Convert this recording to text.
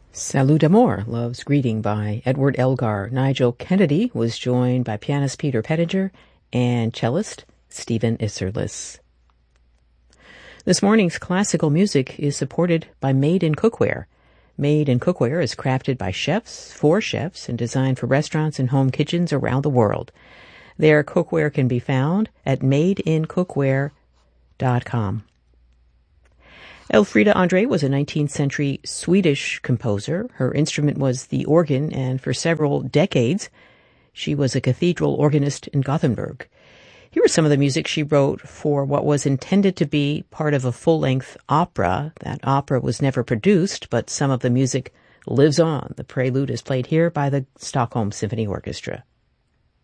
Salut d'amour, Love's Greeting by Edward Elgar. Nigel Kennedy was joined by pianist Peter Pettinger and cellist Stephen Isserlis. This morning's classical music is supported by Made in Cookware. Made in Cookware is crafted by chefs, for chefs, and designed for restaurants and home kitchens around the world. Their cookware can be found at madeincookware.com. Elfrida Andre was a 19th century Swedish composer. Her instrument was the organ, and for several decades she was a cathedral organist in Gothenburg. Here is some of the music she wrote for what was intended to be part of a full-length opera. That opera was never produced, but some of the music lives on. The prelude is played here by the Stockholm Symphony Orchestra.